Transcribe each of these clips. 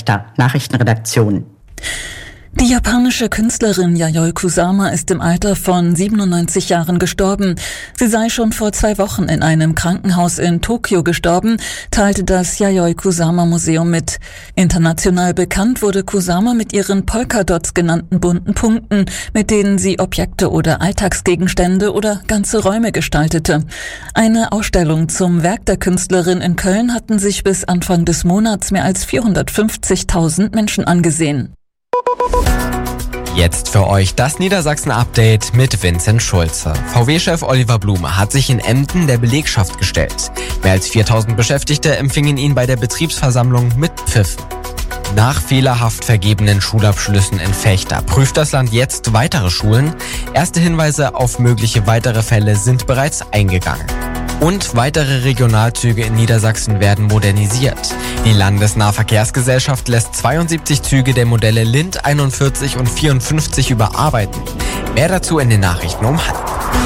Schächter, Nachrichtenredaktion. Die japanische Künstlerin Yayoi Kusama ist im Alter von 97 Jahren gestorben. Sie sei schon vor 2 Wochen in einem Krankenhaus in Tokio gestorben, teilte das Yayoi Kusama Museum mit. International bekannt wurde Kusama mit ihren Polkadots genannten bunten Punkten, mit denen sie Objekte oder Alltagsgegenstände oder ganze Räume gestaltete. Eine Ausstellung zum Werk der Künstlerin in Köln hatten sich bis Anfang des Monats mehr als 450.000 Menschen angesehen. Jetzt für euch das Niedersachsen-Update mit Vincent Schulze. VW-Chef Oliver Blume hat sich in Emden der Belegschaft gestellt. Mehr als 4.000 Beschäftigte empfingen ihn bei der Betriebsversammlung mit Pfiffen. Nach fehlerhaft vergebenen Schulabschlüssen in Vechta prüft das Land jetzt weitere Schulen. Erste Hinweise auf mögliche weitere Fälle sind bereits eingegangen. Und weitere Regionalzüge in Niedersachsen werden modernisiert. Die Landesnahverkehrsgesellschaft lässt 72 Züge der Modelle Lind 41 und 54 überarbeiten. Mehr dazu in den Nachrichten um halb.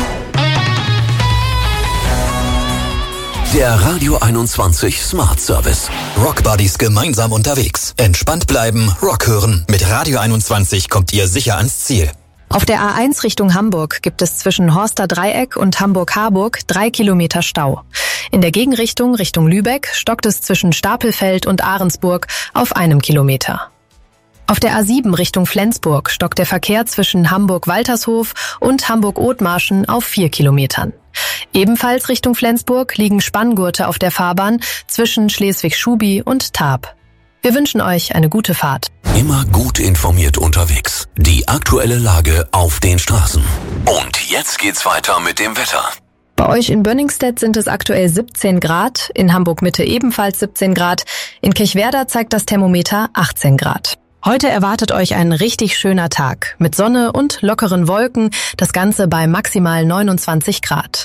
Der Radio 21 Smart Service. Rock Buddies gemeinsam unterwegs. Entspannt bleiben, Rock hören. Mit Radio 21 kommt ihr sicher ans Ziel. Auf der A1 Richtung Hamburg gibt es zwischen Horster Dreieck und Hamburg-Harburg 3 Kilometer Stau. In der Gegenrichtung Richtung Lübeck stockt es zwischen Stapelfeld und Ahrensburg auf 1 Kilometer. Auf der A7 Richtung Flensburg stockt der Verkehr zwischen Hamburg-Waltershof und Hamburg-Othmarschen auf 4 Kilometern. Ebenfalls Richtung Flensburg liegen Spanngurte auf der Fahrbahn zwischen Schleswig-Schubi und Tarp. Wir wünschen euch eine gute Fahrt. Immer gut informiert unterwegs. Die aktuelle Lage auf den Straßen. Und jetzt geht's weiter mit dem Wetter. Bei euch in Bönningstedt sind es aktuell 17 Grad, in Hamburg-Mitte ebenfalls 17 Grad, in Kirchwerder zeigt das Thermometer 18 Grad. Heute erwartet euch ein richtig schöner Tag mit Sonne und lockeren Wolken, das Ganze bei maximal 29 Grad.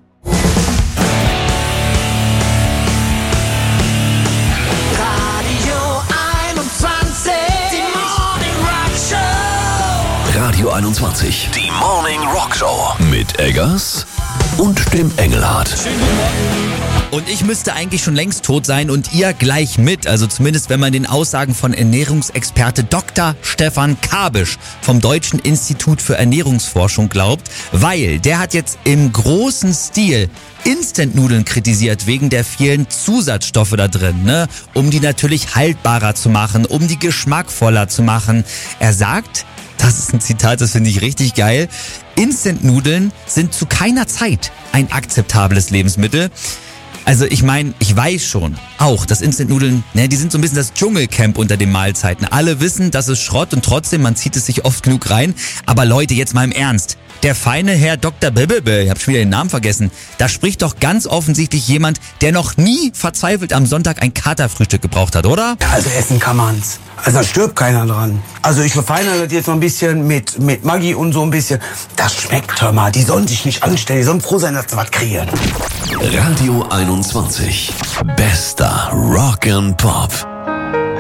Radio 21, die Morning Rock Show mit Eggers und dem Engelhardt. Und ich müsste eigentlich schon längst tot sein und ihr gleich mit. Also zumindest wenn man den Aussagen von Ernährungsexperte Dr. Stefan Kabisch vom Deutschen Institut für Ernährungsforschung glaubt. Weil der hat jetzt im großen Stil Instant-Nudeln kritisiert wegen der vielen Zusatzstoffe da drin, ne? Um die natürlich haltbarer zu machen, um die geschmackvoller zu machen. Er sagt, das ist ein Zitat, das finde ich richtig geil: Instant-Nudeln sind zu keiner Zeit ein akzeptables Lebensmittel. Also ich meine, ich weiß schon auch, dass Instant-Nudeln, ne, die sind so ein bisschen das Dschungelcamp unter den Mahlzeiten. Alle wissen, das ist Schrott und trotzdem, man zieht es sich oft genug rein. Aber Leute, jetzt mal im Ernst. Der feine Herr Dr. Bibebe, ich habe schon wieder den Namen vergessen, da spricht doch ganz offensichtlich jemand, der noch nie verzweifelt am Sonntag ein Katerfrühstück gebraucht hat, oder? Also essen kann man's. Also da stirbt keiner dran. Also ich verfeinere das jetzt noch ein bisschen mit Maggi und so ein bisschen. Das schmeckt, hör mal. Die sollen sich nicht anstellen. Die sollen froh sein, dass sie was kriegen. Radio 21. Bester Rock and Pop.